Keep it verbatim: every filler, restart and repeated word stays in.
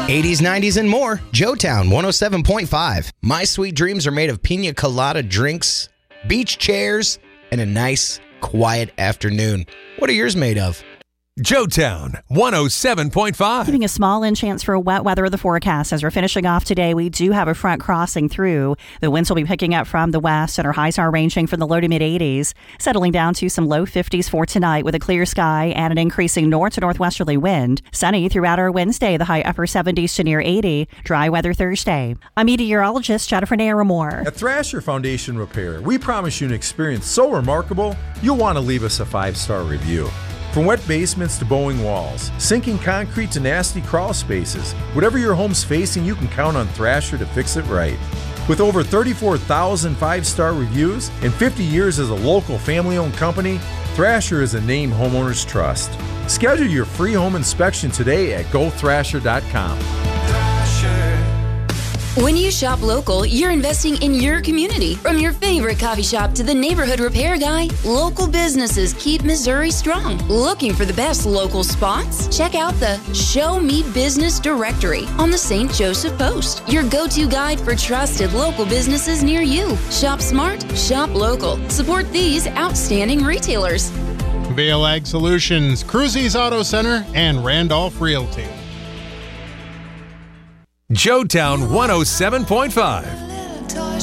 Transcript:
eighties, nineties, and more. Joetown one oh seven point five. My sweet dreams are made of pina colada drinks, beach chairs, and a nice, quiet afternoon. What are yours made of? Joetown one oh seven point five. Keeping a small in chance for wet weather in the forecast. As we're finishing off today, we do have a front crossing through. The winds will be picking up from the west, and our highs are ranging from the low to mid eighties, settling down to some low fifties for tonight with a clear sky and an increasing north to northwesterly wind. Sunny throughout our Wednesday, the high upper seventies to near eighty. Dry weather Thursday. I'm meteorologist Jennifer Naramore. At Thrasher Foundation Repair, we promise you an experience so remarkable, you'll want to leave us a five-star review. From wet basements to bowing walls, sinking concrete to nasty crawl spaces, whatever your home's facing, you can count on Thrasher to fix it right. With over thirty-four thousand five-star reviews and fifty years as a local family-owned company, Thrasher is a name homeowners trust. Schedule your free home inspection today at go thrasher dot com. When you shop local, you're investing in your community. From your favorite coffee shop to the neighborhood repair guy, local businesses keep Missouri strong. Looking for the best local spots? Check out the Show Me Business directory on the Saint Joseph Post, your go-to guide for trusted local businesses near you. Shop smart, shop local. Support these outstanding retailers. Vail Ag Solutions, Cruzy's Auto Center, and Randolph Realty. Joetown one oh seven point five.